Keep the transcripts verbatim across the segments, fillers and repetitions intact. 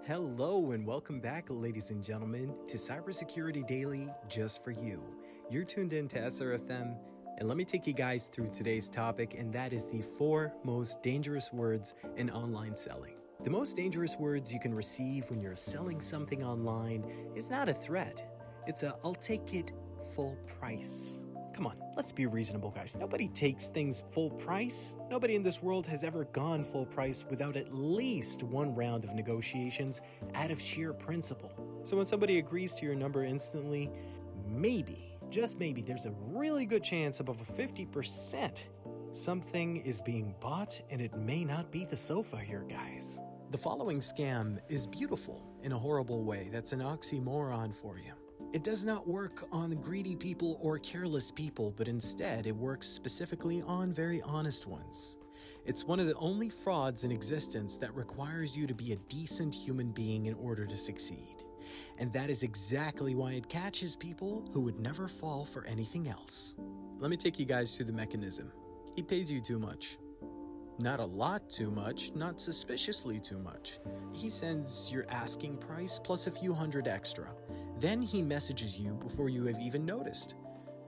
Hello and welcome back, ladies and gentlemen, to Cybersecurity Daily just for you. You're tuned in to S R F M, and let me take you guys through today's topic, and that is the four most dangerous words in online selling. The most dangerous words you can receive when you're selling something online is not a threat. It's a "I'll take it full price." Come on, let's be reasonable, guys. Nobody takes things full price. Nobody in this world has ever gone full price without at least one round of negotiations out of sheer principle. So when somebody agrees to your number instantly, maybe, just maybe, there's a really good chance above a fifty percent something is being bought, and it may not be the sofa here, guys. The following scam is beautiful in a horrible way. That's an oxymoron for you. It does not work on greedy people or careless people, but instead it works specifically on very honest ones. It's one of the only frauds in existence that requires you to be a decent human being in order to succeed. And that is exactly why it catches people who would never fall for anything else. Let me take you guys through the mechanism. He pays you too much. Not a lot too much, not suspiciously too much. He sends your asking price plus a few hundred extra. Then he messages you before you have even noticed.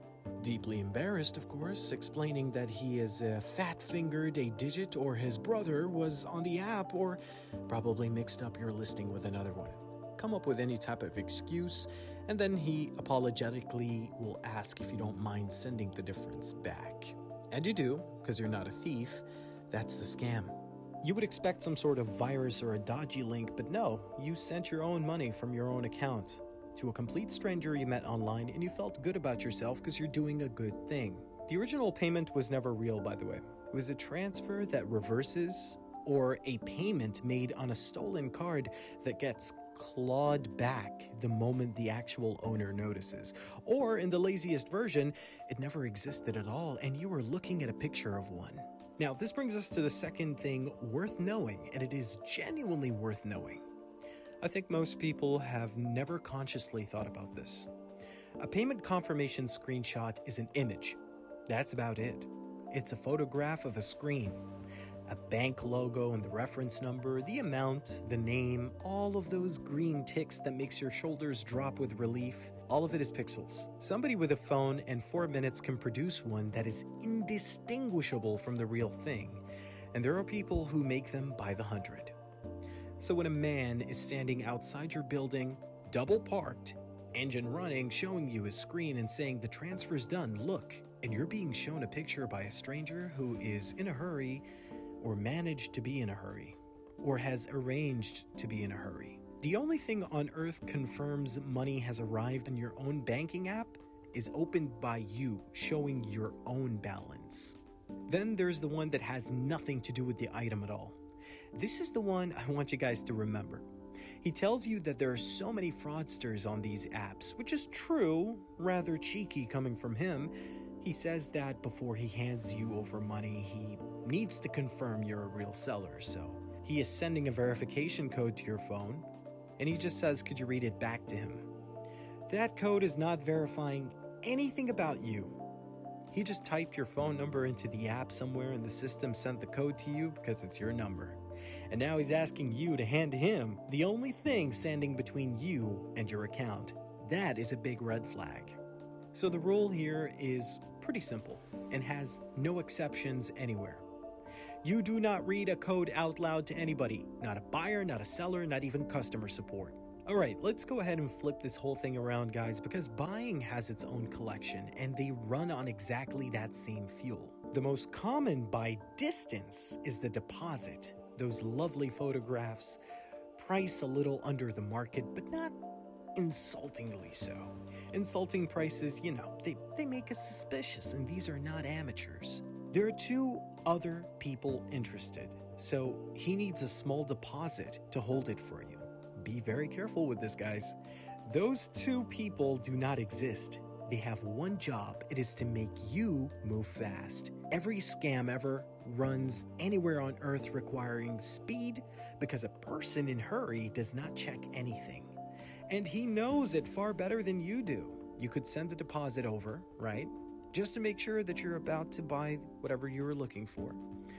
Deeply embarrassed, of course, explaining that he has uh, fat-fingered a digit, or his brother was on the app, or probably mixed up your listing with another one. Come up with any type of excuse, and then he apologetically will ask if you don't mind sending the difference back. And you do, because you're not a thief. That's the scam. You would expect some sort of virus or a dodgy link, but no, you sent your own money from your own account to a complete stranger you met online, and you felt good about yourself because you're doing a good thing. The original payment was never real, by the way. It was a transfer that reverses, or a payment made on a stolen card that gets clawed back the moment the actual owner notices. Or, in the laziest version, it never existed at all, and you were looking at a picture of one. Now, this brings us to the second thing worth knowing, and it is genuinely worth knowing. I think most people have never consciously thought about this. A payment confirmation screenshot is an image. That's about it. It's a photograph of a screen. A bank logo and the reference number, the amount, the name, all of those green ticks that makes your shoulders drop with relief, all of it is pixels. Somebody with a phone and four minutes can produce one that is indistinguishable from the real thing, and there are people who make them by the hundred. So when a man is standing outside your building, double parked, engine running, showing you his screen and saying the transfer's done, look, and you're being shown a picture by a stranger who is in a hurry, or managed to be in a hurry, or has arranged to be in a hurry. The only thing on earth confirms money has arrived on your own banking app is opened by you, showing your own balance. Then there's the one that has nothing to do with the item at all. This is the one I want you guys to remember. He tells you that there are so many fraudsters on these apps, which is true, rather cheeky coming from him. He says that before he hands you over money, he needs to confirm you're a real seller, so he is sending a verification code to your phone, and he just says, could you read it back to him? That code is not verifying anything about you. He just typed your phone number into the app somewhere, and the system sent the code to you because it's your number. And now he's asking you to hand him the only thing standing between you and your account. That is a big red flag. So the rule here is pretty simple and has no exceptions anywhere. You do not read a code out loud to anybody, not a buyer, not a seller, not even customer support. All right, let's go ahead and flip this whole thing around, guys, because buying has its own collection and they run on exactly that same fuel. The most common by distance is the deposit. Those lovely photographs, price a little under the market, but not insultingly so. Insulting prices, you know, they, they make us suspicious, and these are not amateurs. There are two other people interested, so he needs a small deposit to hold it for you. Be very careful with this, guys. Those two people do not exist. They have one job. It is to make you move fast. Every scam ever runs anywhere on earth requiring speed because a person in a hurry does not check anything. And he knows it far better than you do. You could send a deposit over, right? Just to make sure that you're about to buy whatever you were looking for.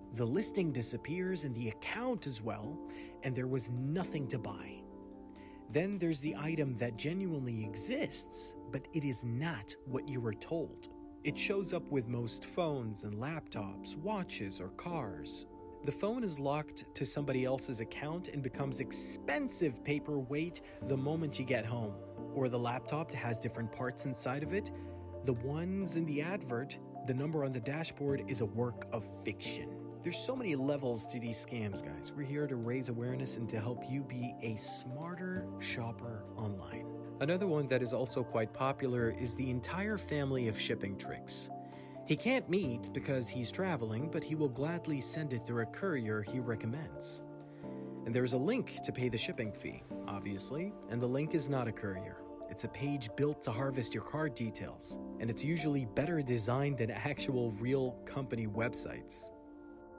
The listing disappears and the account as well, and there was nothing to buy. Then there's the item that genuinely exists, but it is not what you were told. It shows up with most phones and laptops, watches, or cars. The phone is locked to somebody else's account and becomes expensive paperweight the moment you get home. Or the laptop has different parts inside of it. The ones in the advert, the number on the dashboard is a work of fiction. There's so many levels to these scams, guys. We're here to raise awareness and to help you be a smarter shopper online. Another one that is also quite popular is the entire family of shipping tricks. He can't meet because he's traveling, but he will gladly send it through a courier he recommends. And there's a link to pay the shipping fee, obviously, and the link is not a courier. It's a page built to harvest your card details, and it's usually better designed than actual real company websites.